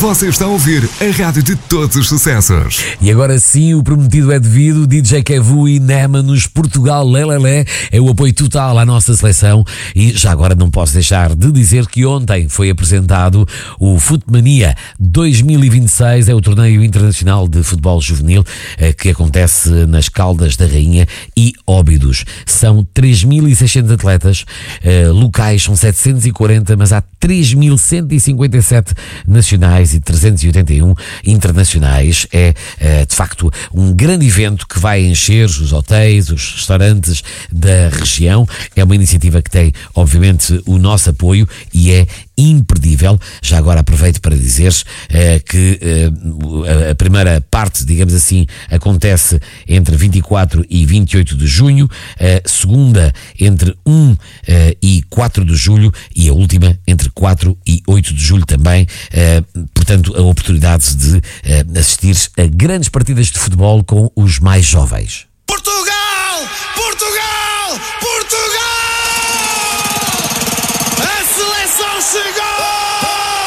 Você está a ouvir a rádio de todos os sucessos. E agora sim, o prometido é devido. DJ Kevu e Nema nos Portugal Lelelé é o apoio total à nossa seleção. E já agora não posso deixar de dizer que ontem foi apresentado o Futmania 2026, é o torneio internacional de futebol juvenil que acontece nas Caldas da Rainha e Óbidos. São 3.600 atletas locais, são 740, mas há 3.157 nacionais e 381 internacionais. É de facto um grande evento que vai encher os hotéis, os restaurantes da região. É uma iniciativa que tem obviamente o nosso apoio e é imperdível. Já agora aproveito para dizer que a primeira parte, digamos assim, acontece entre 24 e 28 de junho, a segunda entre 1 e 4 de julho e a última entre 4 e 8 de julho também. Portanto, a oportunidade de assistir a grandes partidas de futebol com os mais jovens. Portugal!